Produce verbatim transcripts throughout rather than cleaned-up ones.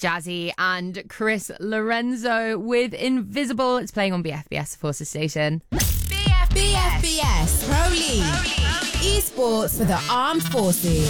Jazzy and Chris Lorenzo with Invisible. It's playing on B F B S Forces Station. B F B S Pro League. Esports for the Armed Forces.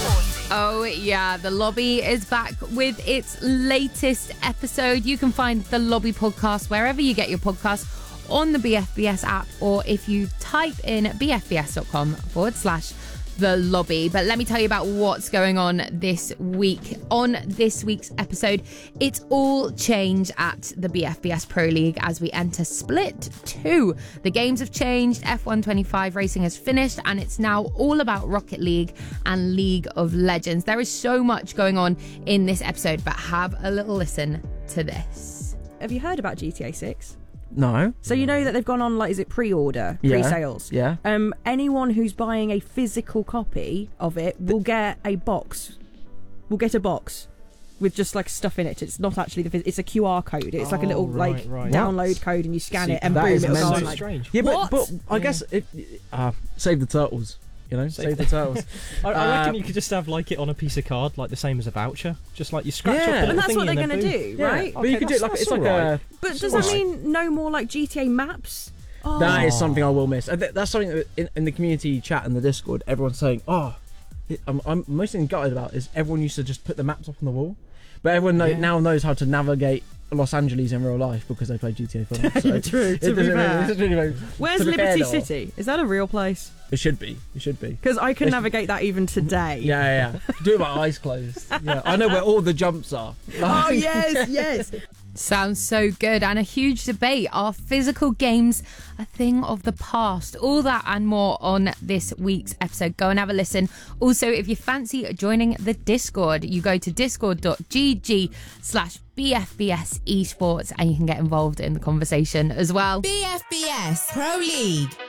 Oh yeah, The Lobby is back with its latest episode. You can find The Lobby podcast wherever you get your podcasts, on the B F B S app, or if you type in bfbs.com forward slash The Lobby. But let me tell you about what's going on this week. On this week's episode, it's all change at the B F B S Pro League as we enter Split two. The games have changed, F one twenty-five racing has finished, and it's now all about Rocket League and League of Legends. There is so much going on in this episode, but have a little listen to this. Have you heard about G T A six? No. So you know that they've gone on, like, is it pre-order, Yeah. pre-sales? Yeah. Um, anyone who's buying a physical copy of it will get a box. Will get a box with just like stuff in it. It's not actually the. phys- It's a Q R code. It's like a Oh, little right, like right. download What? code, and you scan See, it, and that boom, is it'll go mental. on. so Like, strange. Yeah, but, What? but I Yeah. guess if uh, save the turtles. You know, save, Save the turtles. I, I reckon Uh, you could just have like it on a piece of card, like the same as a voucher. Just like you scratch Yeah. up a And little and that's what thingy they're and gonna then do, boom. Yeah, right? but you Okay, could do it that's- like it's that's like alright. a. But does Right. that mean no more like G T A maps? Oh. That is something I will miss. And th- That's something that in, in the community chat and the Discord, everyone's saying, "Oh, it, I'm, I'm mostly gutted about is everyone used to just put the maps up on the wall, but everyone know, Yeah. now knows how to navigate Los Angeles in real life because they play G T A four. So True, it to be doesn't really- fair. it doesn't really make- Where's to be fair, Liberty though, City? Is that a real place? It should be. It should be. Because I can It's- navigate that even today. Yeah, yeah. yeah. Do it with my eyes closed. Yeah, I know where all the jumps are. Oh yes, yes. Sounds so good. And a huge debate. Are physical games a thing of the past? All that and more on this week's episode. Go and have a listen. Also, if you fancy joining the Discord, you go to discord.gg slash BFBS esports and you can get involved in the conversation as well. B F B S Pro League.